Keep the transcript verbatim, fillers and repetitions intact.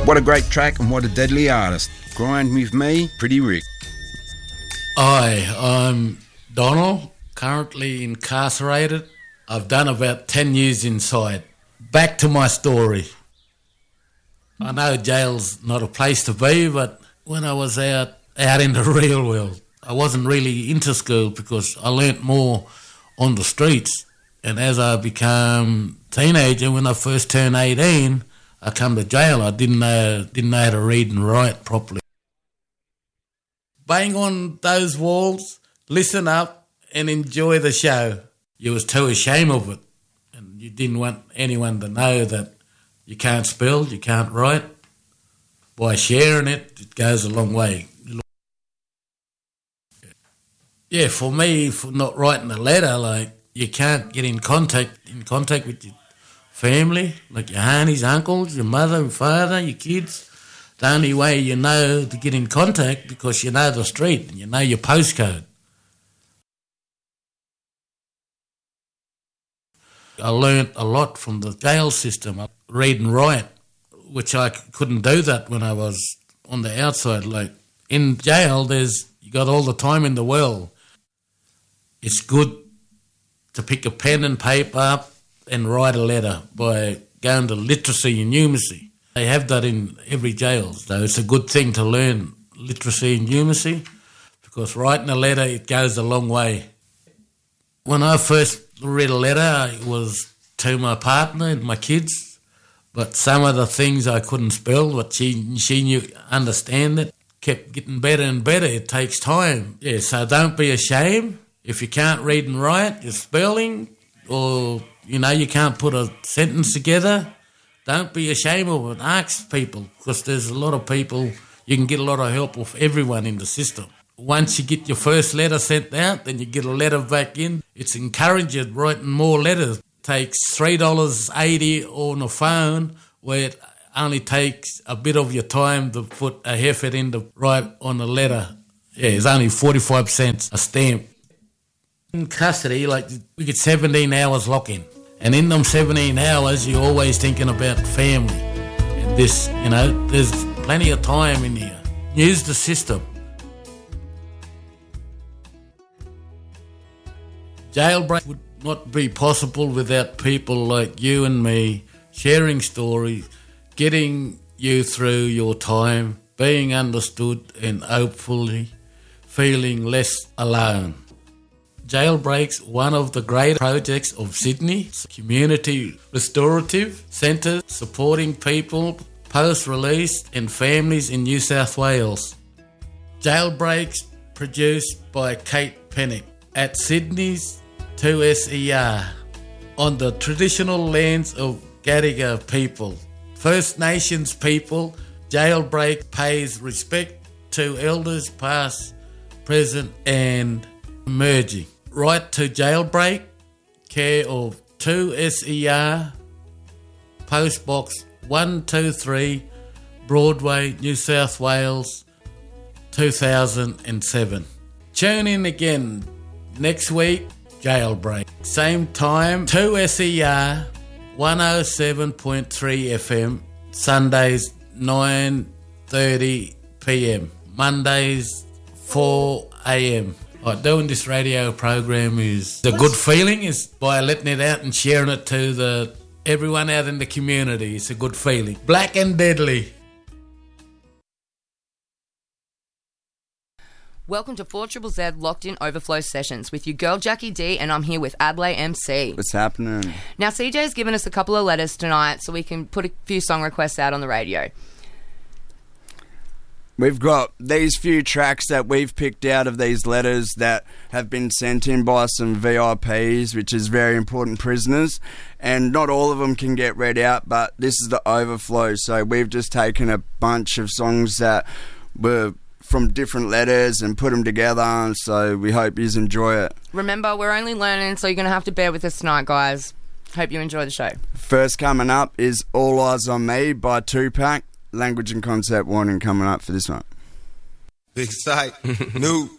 What a great track and what a deadly artist. Grind with me, Pretty Rick. Hi, I'm Donald, currently incarcerated. I've done about ten years inside. Back to my story. I know jail's not a place to be, but when I was out, out in the real world, I wasn't really into school because I learnt more on the streets. And as I became a teenager, when I first turned eighteen, I come to jail. I didn't know, didn't know how to read and write properly. Bang on those walls, listen up and enjoy the show. You was too ashamed of it and you didn't want anyone to know that you can't spell, you can't write. By sharing it, it goes a long way. Yeah, for me, for not writing a letter, like, you can't get in contact in contact with your family, like your aunties, uncles, your mother and father, your kids. The only way you know to get in contact because you know the street and you know your postcode. I learnt a lot from the jail system, read and write, which I couldn't do that when I was on the outside. Like, in jail, there's you got all the time in the world. It's good to pick a pen and paper up and write a letter by going to literacy and numeracy. They have that in every jail, so it's a good thing to learn literacy and numeracy because writing a letter, it goes a long way. When I first read a letter, it was to my partner and my kids, but some of the things I couldn't spell, but she, she knew, understand it, kept getting better and better. It takes time. Yeah, so don't be ashamed. If you can't read and write, your spelling, or, you know, you can't put a sentence together, don't be ashamed of it. Ask people, because there's a lot of people, you can get a lot of help with everyone in the system. Once you get your first letter sent out, then you get a letter back in. It's encouraging writing more letters. It takes three dollars eighty on the phone, where it only takes a bit of your time to put a effort in to write on a letter. Yeah, it's only forty-five cents a stamp. In custody, like, we get seventeen hours lock-in. And in them seventeen hours, you're always thinking about family. And this, you know, there's plenty of time in here. Use the system. Jailbreak would not be possible without people like you and me sharing stories, getting you through your time, being understood and hopefully feeling less alone. Jailbreak's one of the great projects of Sydney, community restorative centres supporting people post-release and families in New South Wales. Jailbreak's produced by Kate Pennick at Sydney's two S E R on the traditional lands of Gadigal people. First Nations people, Jailbreak pays respect to elders past, present and emerging. Write to Jailbreak, care of two S E R, Post Box one two three, Broadway, New South Wales, two thousand seven. Tune in again next week, Jailbreak. Same time, two S E R, one oh seven point three F M, Sundays nine thirty p m, Mondays four a m. Like, doing this radio program is a good feeling, is by letting it out and sharing it to the everyone out in the community. It's a good feeling. Black and deadly. Welcome to four Z Z Locked In Overflow Sessions with your girl Jackie D, and I'm here with Adelaide M C. What's happening? Now, C J's given us a couple of letters tonight so we can put a few song requests out on the radio. We've got these few tracks that we've picked out of these letters that have been sent in by some V I Ps, which is very important prisoners, and not all of them can get read out, but this is the overflow, so we've just taken a bunch of songs that were from different letters and put them together, so we hope you enjoy it. Remember, we're only learning, so you're going to have to bear with us tonight, guys. Hope you enjoy the show. First coming up is All Eyes on Me by Tupac. Language and concept warning coming up for this one. Big sight, new.